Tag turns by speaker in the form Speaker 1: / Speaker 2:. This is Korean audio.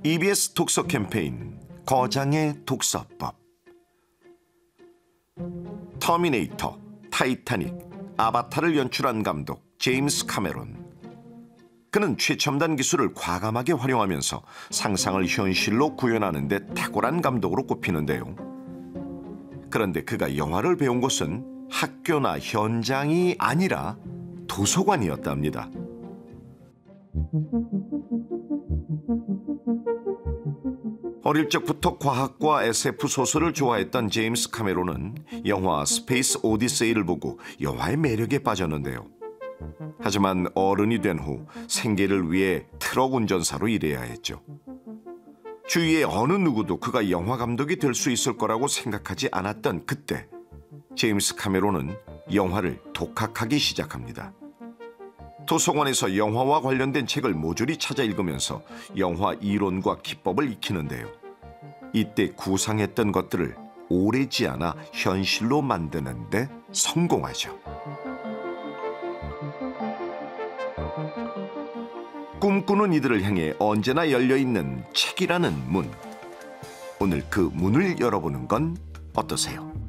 Speaker 1: EBS 독서 캠페인 거장의 독서법. 터미네이터, 타이타닉, 아바타를 연출한 감독 제임스 카메론. 그는 최첨단 기술을 과감하게 활용하면서 상상을 현실로 구현하는 데 탁월한 감독으로 꼽히는데요. 그런데 그가 영화를 배운 곳은 학교나 현장이 아니라 도서관이었답니다. 어릴 적부터 과학과 SF 소설을 좋아했던 제임스 카메론은 영화 스페이스 오디세이를 보고 영화의 매력에 빠졌는데요. 하지만 어른이 된 후 생계를 위해 트럭 운전사로 일해야 했죠. 주위의 어느 누구도 그가 영화 감독이 될 수 있을 거라고 생각하지 않았던 그때 제임스 카메론은 영화를 독학하기 시작합니다. 도서관에서 영화와 관련된 책을 모조리 찾아 읽으면서 영화 이론과 기법을 익히는데요. 이때 구상했던 것들을 오래지 않아 현실로 만드는 데 성공하죠. 꿈꾸는 이들을 향해 언제나 열려있는 책이라는 문. 오늘 그 문을 열어보는 건 어떠세요?